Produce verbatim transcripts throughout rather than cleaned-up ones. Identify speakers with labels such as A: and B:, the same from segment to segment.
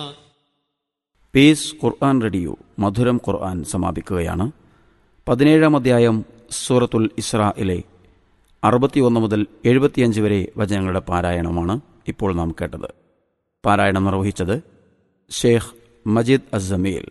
A: Piece ഖുർആൻ radio മധുരം ഖുർആൻ സമാപിക്കുകയാണ്. പതിനേഴാം അധ്യായം സൂറത്തുൽ ഇസ്രായിലെ അറുപത്തിയൊന്ന് മുതൽ എഴുപത്തിയഞ്ച് വരെ വചനങ്ങളുടെ പാരായണമാണ് ഇപ്പോൾ നാം കേട്ടത്. പാരായണം നിർവഹിച്ചത് ഷേഖ് മജീദ് അസ്സമീൽ.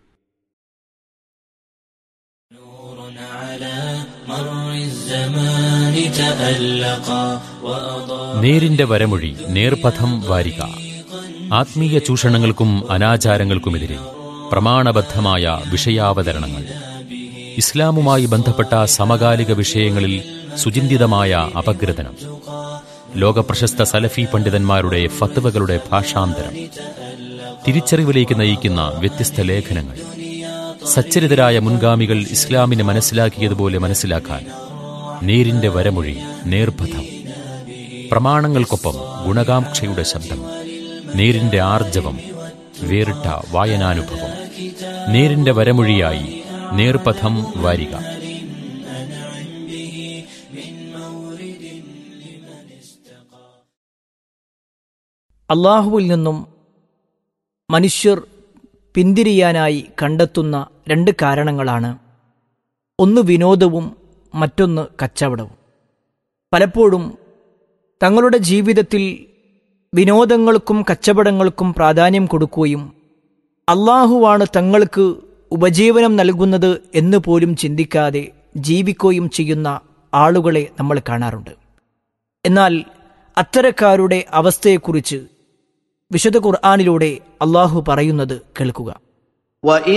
B: നേരിന്റെ വരമൊഴി നേർപഥം വാരിക. ആത്മീയ ചൂഷണങ്ങൾക്കും അനാചാരങ്ങൾക്കുമെതിരെ പ്രമാണബദ്ധമായ വിഷയാവതരണങ്ങൾ. ഇസ്ലാമുമായി ബന്ധപ്പെട്ട സമകാലിക വിഷയങ്ങളിൽ സുചിന്തിതമായ അപഗ്രഥനം. ലോകപ്രശസ്ത സലഫി പണ്ഡിതന്മാരുടെ ഫത്വകളുടെ ഭാഷാന്തരം. തിരിച്ചറിവിലേക്ക് നയിക്കുന്ന വ്യത്യസ്ത ലേഖനങ്ങൾ. സച്ചരിതരായ മുൻഗാമികൾ ഇസ്ലാമിനെ മനസ്സിലാക്കിയതുപോലെ മനസ്സിലാക്കാൻ നേരിന്റെ വരമൊഴി നേർപഥം. പ്രമാണങ്ങൾക്കൊപ്പം ഗുണകാംക്ഷയുടെ ശബ്ദം. നേരിന്റെ ആർജവം, വേറിട്ട വായനാനുഭവം. നേരിന്റെ വരമൊഴിയായി നേർപഥം വാരിക.
C: അള്ളാഹുവിൽ നിന്നും മനുഷ്യർ പിന്തിരിയാനായി കണ്ടെത്തുന്ന രണ്ട് കാരണങ്ങളാണ്. ഒന്ന് വിനോദവും മറ്റൊന്ന് കച്ചവടവും. പലപ്പോഴും തങ്ങളുടെ ജീവിതത്തിൽ വിനോദങ്ങൾക്കും കച്ചവടങ്ങൾക്കും പ്രാധാന്യം കൊടുക്കുകയും അള്ളാഹുവാണ് തങ്ങൾക്ക് ഉപജീവനം നൽകുന്നത് എന്ന് പോലും ചിന്തിക്കാതെ ജീവിക്കുകയും ചെയ്യുന്ന ആളുകളെ നമ്മൾ കാണാറുണ്ട്. എന്നാൽ അത്തരക്കാരുടെ അവസ്ഥയെക്കുറിച്ച് വിശുദ്ധ ഖുർആനിലൂടെ അള്ളാഹു പറയുന്നത് കേൾക്കുക.